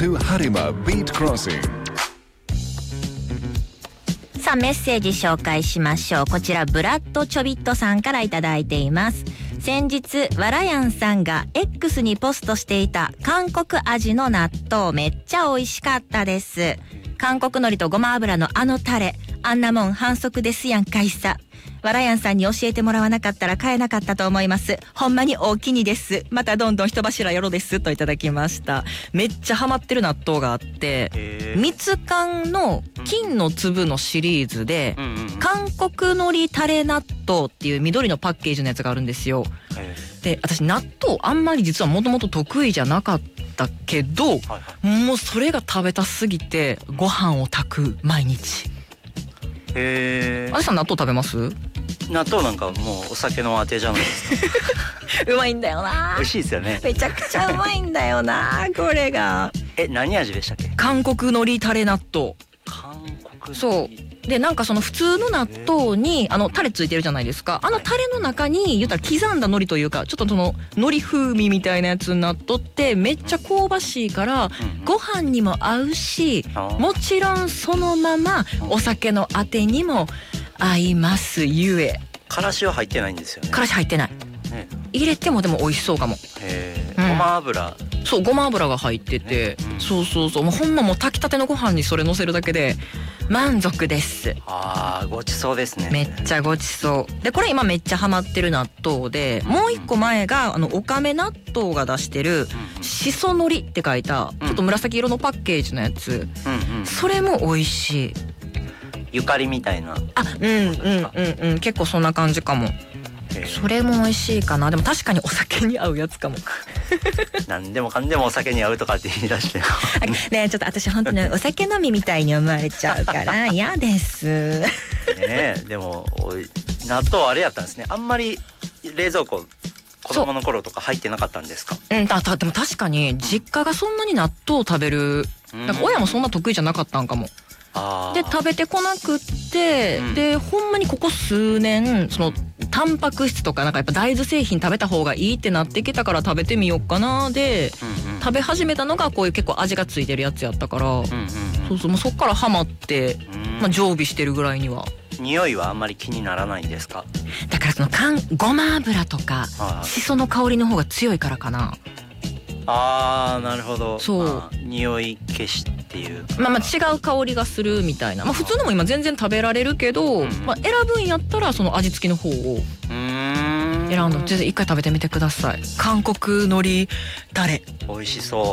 to Harima Beat Crossing。 さあメッセージ紹介しましょう。こちらブラッドチョビットさんからいただいています。先日ワラヤンさんが X にポストしていた韓国味の納豆めっちゃ美味しかったです。韓国海苔とごま油のあのタレ、あんなもん反則ですやんかいさ。ワラヤンさんに教えてもらわなかったら買えなかったと思います。ほんまに大きにです。またどんどん人柱よろですといただきました。めっちゃハマってる納豆があって、みつかんの金の粒のシリーズで、韓国海苔タレ納豆っていう緑のパッケージのやつがあるんですよ。で、私納豆あんまり実はもともと得意じゃなかったけど、もうそれが食べたすぎてご飯を炊く毎日。あれさん納豆食べます？ 納豆なんかもうお酒のあてじゃないですか。 うまいんだよな。 美味しいですよね。 めちゃくちゃうまいんだよなこれが。 何味でしたっけ？ 韓国海苔タレ納豆。 韓国。 そうで、なんかその普通の納豆にタレついてるじゃないですか。タレの中に言ったら刻んだ海苔というか、ちょっとその海苔風味みたいなやつになっとってめっちゃ香ばしいから、ご飯にも合うし、もちろんそのままお酒のあてにも合いますゆえ。 からしは入ってないんですよね。 からし入ってない、入れてもでも美味しそうかも。 ごま油。 そう、ごま油が入ってて、そうそうそう、もうほんまもう炊きたてのご飯にそれ乗せるだけで満足です。 ごちそうですね。 めっちゃごちそうで、これ今めっちゃハマってる納豆で、もう一個前がおかめ納豆が出してるしそのりって書いたちょっと紫色のパッケージのやつ、それも美味しい。 ゆかりみたいな。 結構そんな感じかも。それも美味しいかな。でも確かにお酒に合うやつかも。 何でもかんでもお酒に合うとかって言い出してねえ、ちょっと私本当にお酒飲みみたいに思われちゃうから嫌ですね。 でも納豆あれやったんですね。あんまり冷蔵庫子供の頃とか入ってなかったんですか？ でも確かに実家がそんなに納豆を食べる、なんか親もそんな得意じゃなかったんかも。で食べてこなくって、でほんまにここ数年そのタンパク質とかなんかやっぱ大豆製品食べた方がいいってなってきたから食べてみようかなで、食べ始めたのがこういう結構味がついてるやつやったから、そうそう、もうそっからハマって、常備してるぐらいには。 匂いはあんまり気にならないんですか？ だからそのごま油とかしその香りの方が強いからかな。 なるほど。 そう、 匂い消しっていう、 違う香りがするみたいな。普通のも今全然食べられるけど、選ぶんやったらその味付きの方を選んだ。全然一回食べてみてください。韓国海苔タレ美味しそう。